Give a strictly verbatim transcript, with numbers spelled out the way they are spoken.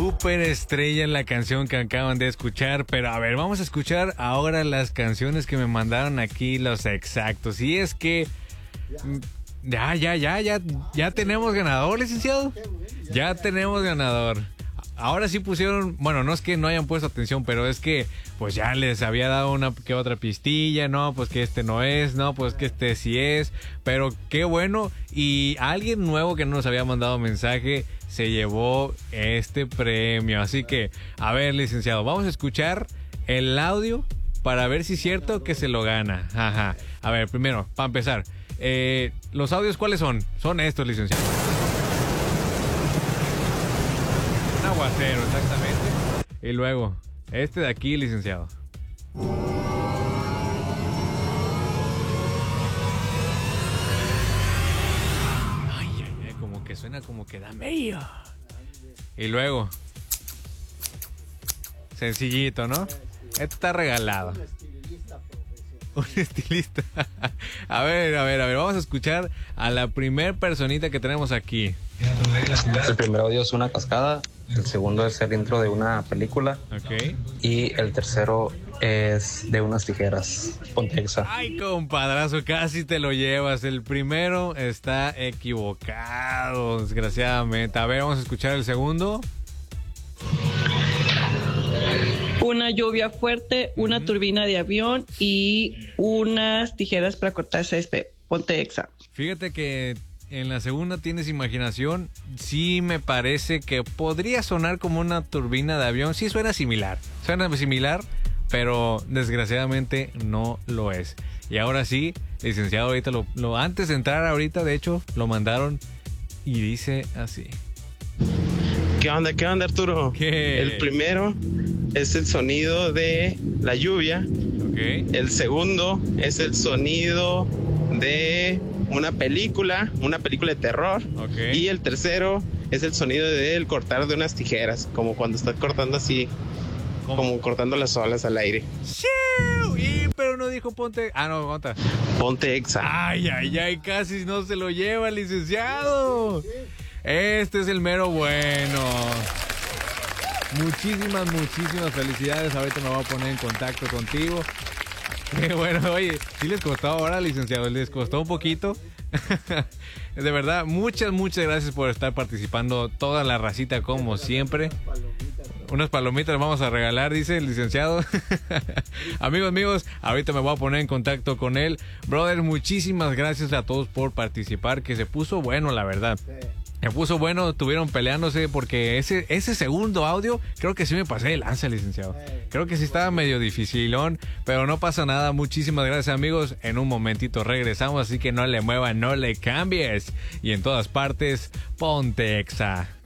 súper estrella en la canción que acaban de escuchar, pero a ver, vamos a escuchar ahora las canciones que me mandaron aquí los exactos. Y es que ya, ya, ya, ya, ya tenemos ganador, licenciado. Ya tenemos ganador. Ahora sí pusieron, bueno, no es que no hayan puesto atención, pero es que pues ya les había dado una que otra pistilla, no, pues que este no es, no, pues que este sí es, pero qué bueno. Y alguien nuevo que no nos había mandado mensaje se llevó este premio. Así que, a ver, licenciado, vamos a escuchar el audio para ver si es cierto que se lo gana. Ajá. A ver, primero, para empezar, eh, ¿los audios cuáles son? Son estos, licenciado. Un aguacero, exactamente. Y luego, este de aquí, licenciado. Ay, ay, ay, como que suena como que da medio. Y luego, sencillito, ¿no? Esto está regalado. Un estilista. A ver, a ver, a ver, vamos a escuchar a la primer personita que tenemos aquí. El primer audio es una cascada, el segundo es el intro de una película, okay. Y el tercero es de unas tijeras, Pontexa. Ay, compadrazo, casi te lo llevas. El primero está equivocado, desgraciadamente. A ver, vamos a escuchar el segundo. Una lluvia fuerte, una uh-huh. turbina de avión y unas tijeras para cortar césped, Pontexa. Fíjate que en la segunda tienes imaginación. Sí me parece que podría sonar como una turbina de avión. Sí suena similar, suena similar, pero desgraciadamente no lo es. Y ahora sí, licenciado, ahorita lo, lo antes de entrar ahorita, de hecho, lo mandaron y dice así. ¿Qué onda, qué onda, Arturo? ¿Qué? El primero es el sonido de la lluvia. Okay. El segundo es el sonido de una película, una película de terror. Okay. Y el tercero es el sonido del cortar de unas tijeras, como cuando estás cortando así, ¿cómo? Como cortando las olas al aire. ¡Shiu! Y, pero no dijo ponte... Ah, no, aguanta. Pontexa. Ay, ay, ay, casi no se lo lleva, licenciado. Este es el mero bueno. Muchísimas, muchísimas felicidades. Ahorita me voy a poner en contacto contigo. Qué bueno, oye, sí les costó ahora, licenciado, les costó un poquito. De verdad, muchas, muchas gracias por estar participando. Toda la racita, como siempre. Unas palomitas les vamos a regalar, dice el licenciado. Amigos, amigos, ahorita me voy a poner en contacto con él. Brother, muchísimas gracias a todos por participar, que se puso bueno, la verdad. Me puso bueno, estuvieron peleándose porque ese ese segundo audio creo que sí me pasé de lanza, licenciado. Creo que sí estaba medio dificilón, pero no pasa nada. Muchísimas gracias, amigos. En un momentito regresamos, así que no le muevan, no le cambies. Y en todas partes, Pontexa.